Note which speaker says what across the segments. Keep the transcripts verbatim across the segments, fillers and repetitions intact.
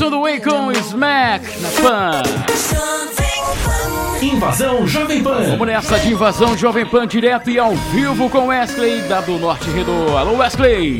Speaker 1: som do Akon Smack na Pan.
Speaker 2: Invasão Jovem Pan.
Speaker 1: Vamos nessa de Invasão Jovem Pan, direto e ao vivo com Wesley da do Norte Renault. Alô, Wesley.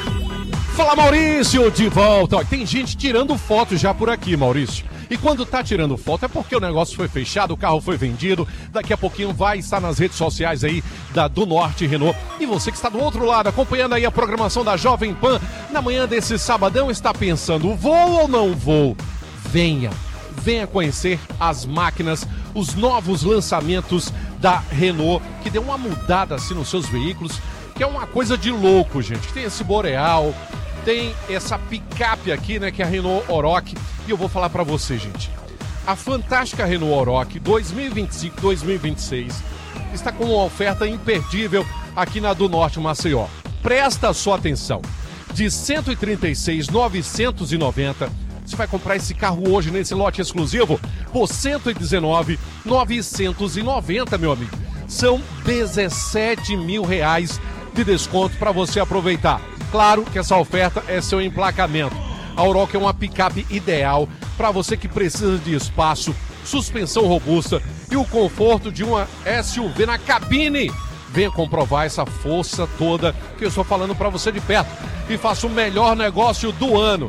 Speaker 3: Fala, Maurício, de volta. Ó, tem gente tirando foto já por aqui, Maurício. E quando tá tirando foto é porque o negócio foi fechado, o carro foi vendido. Daqui a pouquinho vai estar nas redes sociais aí da do Norte Renault. E você que está do outro lado, acompanhando aí a programação da Jovem Pan, na manhã desse sabadão, está pensando, vou ou não vou? Venha, venha conhecer as máquinas, os novos lançamentos da Renault, que deu uma mudada assim nos seus veículos, que é uma coisa de louco, gente. Tem esse Boreal, tem essa picape aqui, né, que é a Renault Oroch. E eu vou falar pra você, gente. A fantástica Renault Oroch dois mil e vinte e cinco, dois mil e vinte e seis está com uma oferta imperdível aqui na do Norte Maceió. Presta a sua atenção. De cento e trinta e seis mil novecentos e noventa, você vai comprar esse carro hoje nesse lote exclusivo por cento e dezenove mil novecentos e noventa, meu amigo. São dezessete mil reais de desconto para você aproveitar. Claro que essa oferta é seu emplacamento. A Oroch é uma picape ideal para você que precisa de espaço, suspensão robusta e o conforto de uma S U V na cabine. Venha comprovar essa força toda que eu estou falando para você de perto e faça o melhor negócio do ano.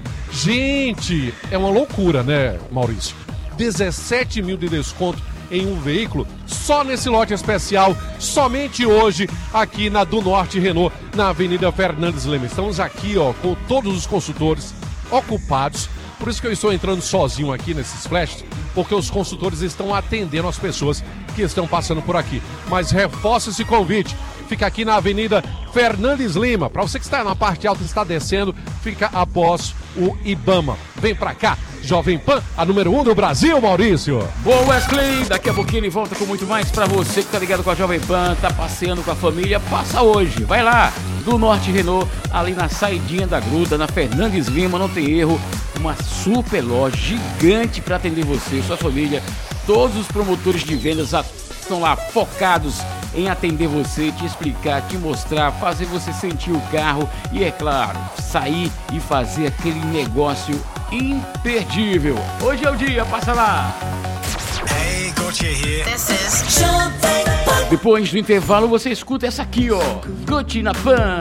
Speaker 3: Gente, é uma loucura, né, Maurício? dezessete mil de desconto em um veículo só nesse lote especial, somente hoje aqui na do Norte Renault, na Avenida Fernandes Lima. Estamos aqui, ó, com todos os consultores ocupados, por isso que eu estou entrando sozinho aqui nesses flashes, porque os consultores estão atendendo as pessoas que estão passando por aqui. Mas reforça esse convite, fica aqui na Avenida Fernandes Lima, para você que está na parte alta e está descendo, fica após o Ibama. Vem pra cá, Jovem Pan, a número um do Brasil, Maurício.
Speaker 1: Boa, Wesley, daqui a pouquinho ele volta com muito mais pra você que tá ligado com a Jovem Pan, tá passeando com a família, passa hoje, vai lá, do Norte Renault, ali na saidinha da Gruta, na Fernandes Lima, não tem erro, uma super loja gigante pra atender você e sua família. Todos os promotores de vendas estão lá focados em atender você, te explicar, te mostrar, fazer você sentir o carro e, é claro, sair e fazer aquele negócio imperdível. Hoje é o dia, passa lá.
Speaker 4: Hey, Gaultier here.
Speaker 5: This is Jovem Pan.
Speaker 1: Depois do intervalo você escuta essa aqui, ó, Gucci na Pan.